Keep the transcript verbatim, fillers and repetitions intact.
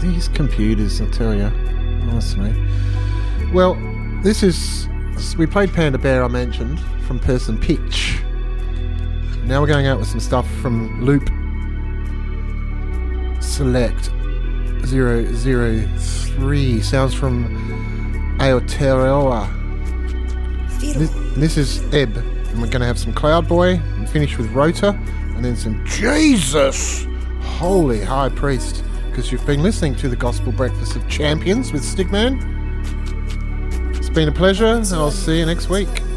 these computers, I tell you, honestly. Well, this is... We played Panda Bear, I mentioned, from Person Pitch. Now we're going out with some stuff from Loop Select zero zero three. Sounds from Aotearoa. This, this is Ebb. And we're going to have some Cloud Boy and finish with Rota. And then some Jesus! Holy High Priest. Because you've been listening to the Gospel Breakfast of Champions with Stigman. It's been a pleasure. And I'll see you next week.